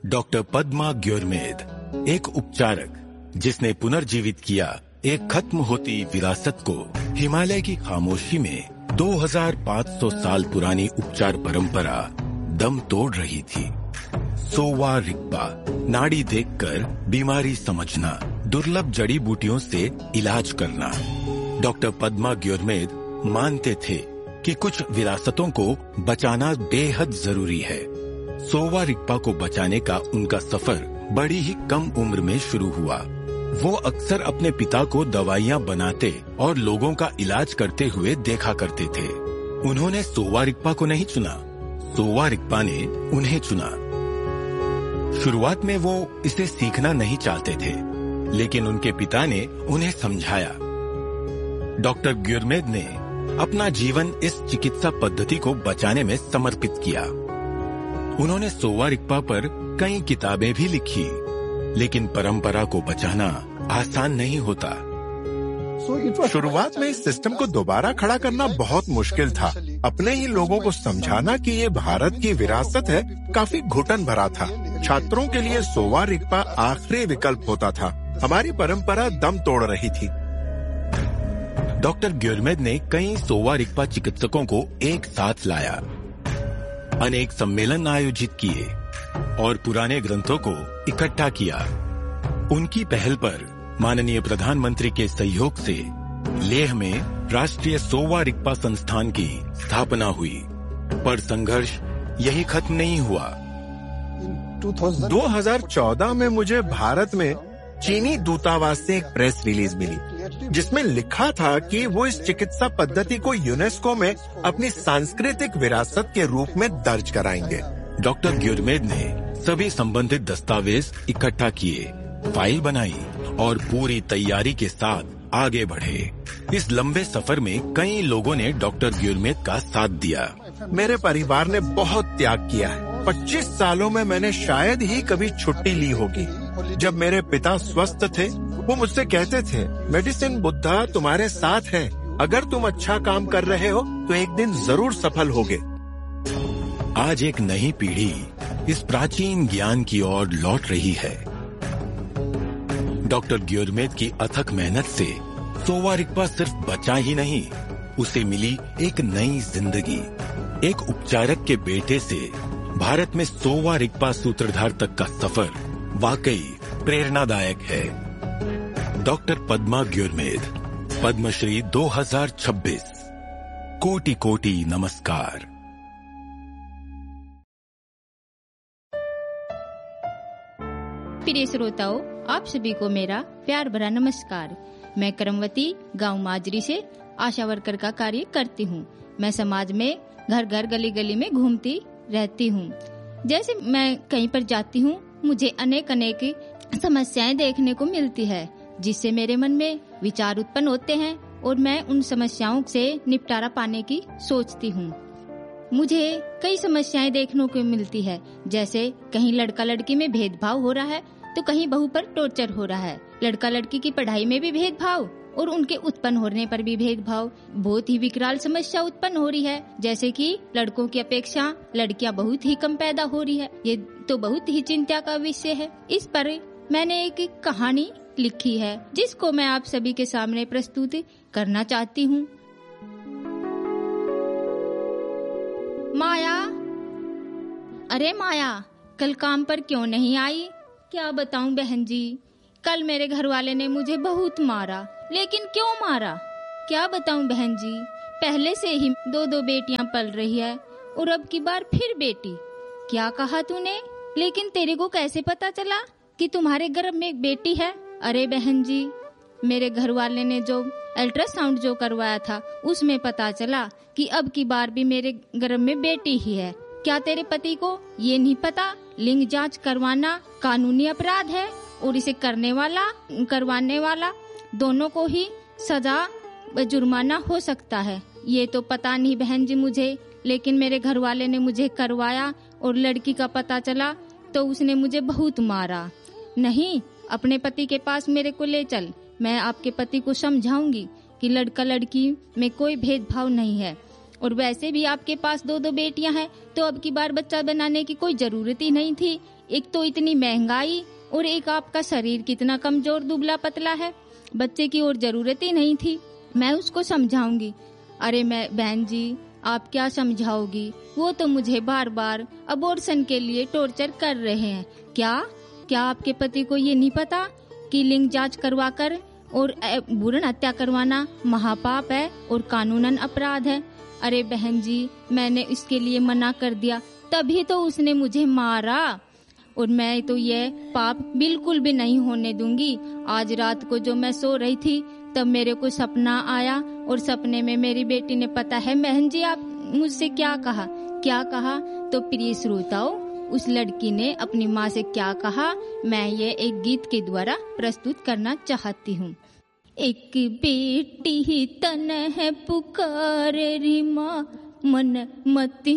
Doctor Padma ग्योरमेद, एक उपचारक जिसने पुनर्जीवित किया एक खत्म होती विरासत को। हिमालय की खामोशी में 2500 साल पुरानी उपचार परंपरा दम तोड़ रही थी। सोवा रिगपा, नाड़ी देखकर बीमारी समझना, दुर्लभ जड़ी बूटियों से इलाज करना। डॉक्टर पद्मा ग्योरमेद मानते थे कि कुछ विरासतों को बचाना बेहद जरूरी है। सोवा रिगपा को बचाने का उनका सफर बड़ी ही कम उम्र में शुरू हुआ। वो अक्सर अपने पिता को दवाइयां बनाते और लोगों का इलाज करते हुए देखा करते थे। उन्होंने सोवा रिगपा को नहीं चुना, सोवा रिगपा ने उन्हें चुना। शुरुआत में वो इसे सीखना नहीं चाहते थे, लेकिन उनके पिता ने उन्हें समझाया। डॉक्टर ग्योरमेद ने अपना जीवन इस चिकित्सा पद्धति को बचाने में समर्पित किया। उन्होंने सोवा रिगपा पर कई किताबें भी लिखी, लेकिन परंपरा को बचाना आसान नहीं होता। शुरुआत में इस सिस्टम को दोबारा खड़ा करना बहुत मुश्किल था। अपने ही लोगों को समझाना कि ये भारत की विरासत है काफी घुटन भरा था। छात्रों के लिए सोवा रिगपा आखिरी विकल्प होता था। हमारी परंपरा दम तोड़ रही थी। डॉक्टर ग्योरमेद ने कई सोवा रिगपा चिकित्सकों को एक साथ लाया, अनेक सम्मेलन आयोजित किए और पुराने ग्रंथों को इकट्ठा किया। उनकी पहल पर माननीय प्रधानमंत्री के सहयोग से लेह में राष्ट्रीय सोवा रिगपा संस्थान की स्थापना हुई। पर संघर्ष यही खत्म नहीं हुआ। 2014 में मुझे भारत में चीनी दूतावास से एक प्रेस रिलीज मिली, जिसमें लिखा था कि वो इस चिकित्सा पद्धति को यूनेस्को में अपनी सांस्कृतिक विरासत के रूप में दर्ज कराएंगे। डॉक्टर ग्योरमेद ने सभी संबंधित दस्तावेज इकट्ठा किए, फाइल बनाई और पूरी तैयारी के साथ आगे बढ़े। इस लंबे सफर में कई लोगों ने डॉक्टर ग्योरमेद का साथ दिया। मेरे परिवार ने बहुत त्याग किया है। 25 सालों में मैंने शायद ही कभी छुट्टी ली होगी। जब मेरे पिता स्वस्थ थे, वो मुझसे कहते थे, मेडिसिन बुद्धा तुम्हारे साथ है। अगर तुम अच्छा काम कर रहे हो तो एक दिन जरूर सफल होगे। आज एक नई पीढ़ी इस प्राचीन ज्ञान की ओर लौट रही है। डॉक्टर ग्योरमेद की अथक मेहनत से सोवा रिगपा सिर्फ बचा ही नहीं, उसे मिली एक नई जिंदगी। एक उपचारक के बेटे से भारत में सोवा रिगपा सूत्रधार तक का सफर वाकई प्रेरणादायक है। डॉक्टर पद्मा ग्योरमेद, पद्मश्री 2026। कोटि कोटि नमस्कार। प्रिय श्रोताओं, आप सभी को मेरा प्यार भरा नमस्कार। मैं करमवती गांव माजरी से आशा वर्कर का कार्य करती हूं। मैं समाज में घर घर गली गली में घूमती रहती हूं। जैसे मैं कहीं पर जाती हूं, मुझे अनेक समस्याएं देखने को मिलती है, जिससे मेरे मन में विचार उत्पन्न होते हैं और मैं उन समस्याओं से निपटारा पाने की सोचती हूं। मुझे कई समस्याएं देखने को मिलती है, जैसे कहीं लड़का लड़की में भेदभाव हो रहा है तो कहीं बहू पर टॉर्चर हो रहा है। लड़का लड़की की पढ़ाई में भी भेदभाव और उनके उत्पन्न होने पर भी भेदभाव। बहुत ही विकराल समस्या उत्पन्न हो रही है, जैसे कि लड़कों की अपेक्षा लड़कियां बहुत ही कम पैदा हो रही है। ये तो बहुत ही चिंता का विषय है। इस पर मैंने एक कहानी लिखी है, जिसको मैं आप सभी के सामने प्रस्तुत करना चाहती हूँ। माया, अरे माया, कल काम पर क्यों नहीं आई? क्या बताऊं बहन जी, कल मेरे घर वाले ने मुझे बहुत मारा। लेकिन क्यों मारा, क्या बताऊं बहन जी। पहले से ही 2 बेटियां पल रही है और अब की बार फिर बेटी। क्या कहा तूने? लेकिन तेरे को कैसे पता चला कि तुम्हारे गर्भ में एक बेटी है? अरे बहन जी, मेरे घर वाले ने जो अल्ट्रासाउंड जो करवाया था, उसमें पता चला कि अब की बार भी मेरे गर्भ में बेटी ही है। क्या तेरे पति को ये नहीं पता लिंग जांच करवाना कानूनी अपराध है और इसे करवाने वाला दोनों को ही सजा व जुर्माना हो सकता है? ये तो पता नहीं बहन जी मुझे, लेकिन मेरे घर वाले ने मुझे करवाया और लड़की का पता चला तो उसने मुझे बहुत मारा। नहीं, अपने पति के पास मेरे को ले चल। मैं आपके पति को समझाऊंगी कि लड़का लड़की में कोई भेदभाव नहीं है और वैसे भी आपके पास 2 बेटियां हैं, तो अब की बार बच्चा बनाने की कोई जरूरत ही नहीं थी। एक तो इतनी महंगाई और एक आपका शरीर कितना कमजोर दुबला पतला है, बच्चे की और जरूरत ही नहीं थी। मैं उसको समझाऊंगी। अरे मैं बहन जी, आप क्या समझाओगी, वो तो मुझे बार बार अबॉर्शन के लिए टॉर्चर कर रहे हैं। क्या आपके पति को ये नहीं पता कि लिंग जांच करवाकर और भ्रूण हत्या करवाना महापाप है और कानूनन अपराध है? अरे बहन जी, मैंने इसके लिए मना कर दिया, तभी तो उसने मुझे मारा, और मैं तो ये पाप बिल्कुल भी नहीं होने दूंगी। आज रात को जो मैं सो रही थी तब मेरे को सपना आया, और सपने में मेरी बेटी ने, पता है बहन जी आप मुझसे क्या कहा? तो प्रिय श्रोताओं, उस लड़की ने अपनी माँ से क्या कहा, मैं ये एक गीत के द्वारा प्रस्तुत करना चाहती हूँ। एक बेटी ही तन है पुकारे री माँ, मन मत